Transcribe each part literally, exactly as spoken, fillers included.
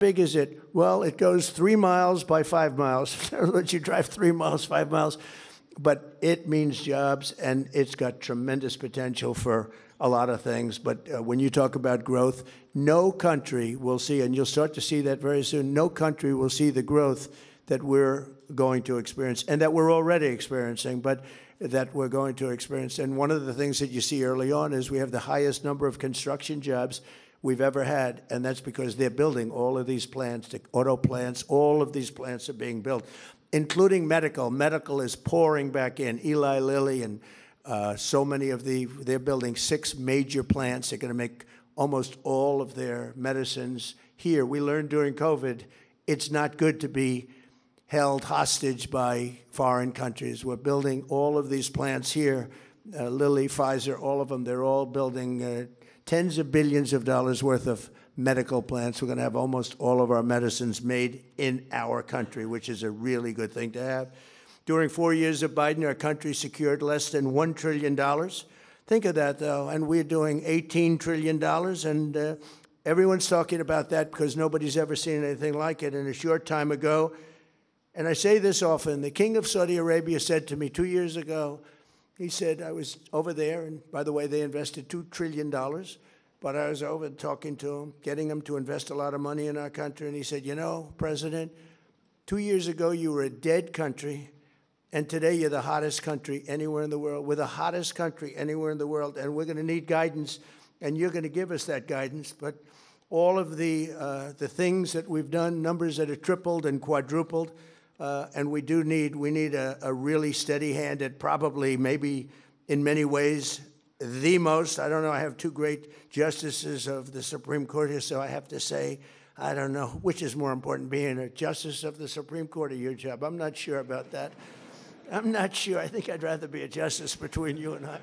big is it? Well, it goes three miles by five miles. Let you drive three miles, five miles. But it means jobs, and it's got tremendous potential for a lot of things. But uh, when you talk about growth, no country will see, and you'll start to see that very soon, no country will see the growth that we're going to experience and that we're already experiencing, but that we're going to experience. And one of the things that you see early on is we have the highest number of construction jobs we've ever had, and that's because they're building all of these plants, the auto plants, all of these plants are being built, including medical. Medical is pouring back in. Eli Lilly and uh, so many of the, they're building six major plants. They're going to make almost all of their medicines here. We learned during COVID, it's not good to be held hostage by foreign countries. We're building all of these plants here, uh, Lilly, Pfizer, all of them. They're all building uh, tens of billions of dollars worth of medical plants. We're going to have almost all of our medicines made in our country, which is a really good thing to have. During four years of Biden, our country secured less than one trillion dollars. Think of that, though, and we're doing eighteen trillion dollars, and uh, everyone's talking about that because nobody's ever seen anything like it. And a short time ago, and I say this often, the King of Saudi Arabia said to me two years ago, he said, I was over there, and by the way, they invested two trillion dollars, but I was over talking to him, getting him to invest a lot of money in our country, and he said, you know, President, two years ago you were a dead country, and today you're the hottest country anywhere in the world. We're the hottest country anywhere in the world, and we're going to need guidance, and you're going to give us that guidance. But all of the, uh, the things that we've done, numbers that have tripled and quadrupled, Uh, and we do need, we need a, a really steady hand at probably, maybe in many ways, the most. I don't know, I have two great justices of the Supreme Court here, so I have to say, I don't know, which is more important, being a justice of the Supreme Court or your job? I'm not sure about that. I'm not sure. I think I'd rather be a justice between you and I.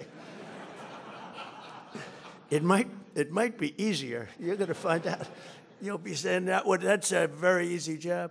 It might, it might be easier. You're going to find out. You'll be saying that, well, that's a very easy job.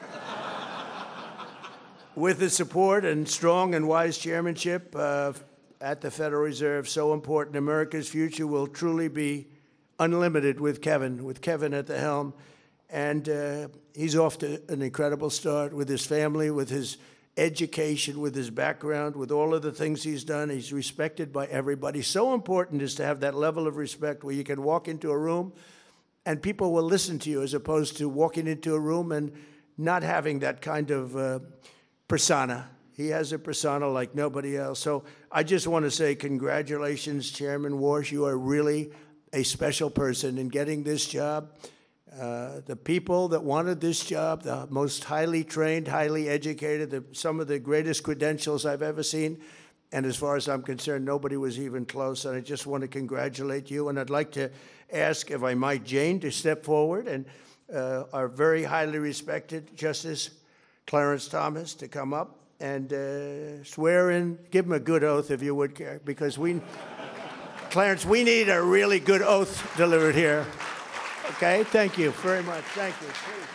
With the support and strong and wise chairmanship uh, at the Federal Reserve, so important, America's future will truly be unlimited with Kevin, with Kevin at the helm. And uh, he's off to an incredible start with his family, with his education, with his background, with all of the things he's done. He's respected by everybody. So important is to have that level of respect where you can walk into a room and people will listen to you, as opposed to walking into a room and not having that kind of uh, persona. He has a persona like nobody else. So I just want to say congratulations, Chairman Warsh. You are really a special person in getting this job. Uh, the people that wanted this job, the most highly trained, highly educated, the, some of the greatest credentials I've ever seen. And as far as I'm concerned, nobody was even close. And I just want to congratulate you. And I'd like to ask, if I might, Jane to step forward, and uh, our very highly respected Justice Clarence Thomas to come up and uh, swear in, give him a good oath if you would care, because we, Clarence, we need a really good oath delivered here. Okay, thank you very much. Thank you. Please.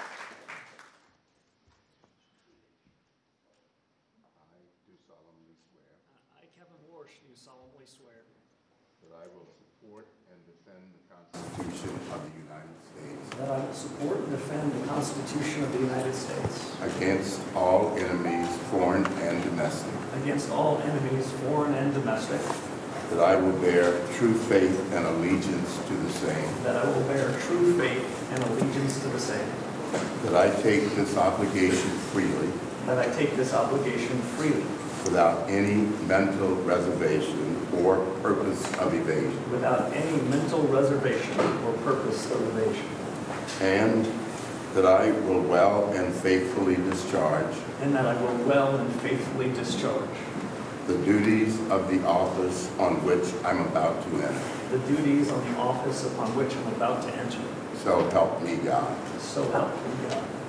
I do solemnly swear. I, Kevin Warsh, do solemnly swear That I will support and defend the Constitution of the United States. that I will support and defend the Constitution of the United States Against all enemies, foreign and domestic. against all enemies, foreign and domestic, That I will bear true faith and allegiance to the same. that I will bear true faith and allegiance to the same, That I take this obligation freely, that I take this obligation freely, without any mental reservation or purpose of evasion. without any mental reservation or purpose of evasion, And that I will well and faithfully discharge and that I will well and faithfully discharge the duties of the office on which I'm about to enter. the duties on the office upon which I'm about to enter. So help me God. So help me God.